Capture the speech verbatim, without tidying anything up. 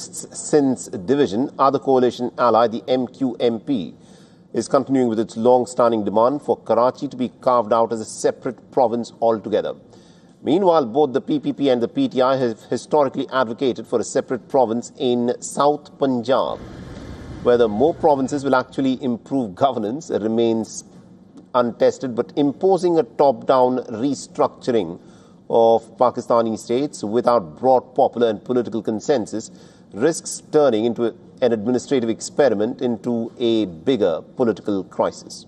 persists since division, other coalition ally, the M Q M P, is continuing with its long-standing demand for Karachi to be carved out as a separate province altogether. Meanwhile, both the P P P and the P T I have historically advocated for a separate province in South Punjab. Whether more provinces will actually improve governance remains untested, but imposing a top-down restructuring of Pakistani states without broad popular and political consensus risks turning into an administrative experiment into a bigger political crisis.